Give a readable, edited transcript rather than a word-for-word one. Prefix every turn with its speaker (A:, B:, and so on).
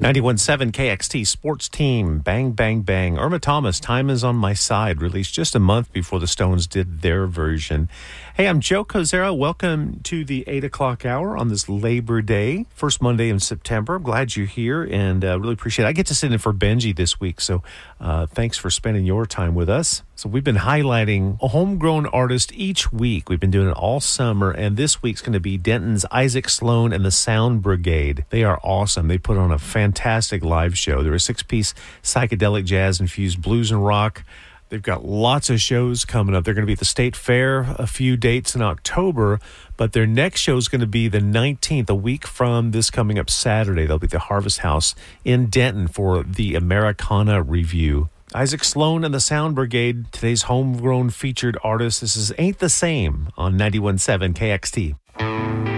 A: 91.7 KXT Sports Team, Bang, Bang, Bang. Irma Thomas, Time Is On My Side, released just a month before the Stones did their version. Hey, I'm Joe Kozera. Welcome to the 8 o'clock hour on this Labor Day, first Monday in September. I'm glad you're here and really appreciate it. I get to sit in for Benji this week, so thanks for spending your time with us. So we've been highlighting a homegrown artist each week. We've been doing it all summer, and this week's going to be Denton's Isaac Sloan and the Sound Brigade. They are awesome. They put on a fantastic live show. They're a 6-piece psychedelic jazz-infused blues and rock. They've got lots of shows coming up. They're going to be at the State Fair, a few dates in October, but their next show is going to be the 19th, a week from this coming up Saturday. They'll be at the Harvest House in Denton for the Americana Review. Isaac Sloan and the Sound Brigade, today's homegrown featured artist. This is Ain't the Same on 91.7 KXT.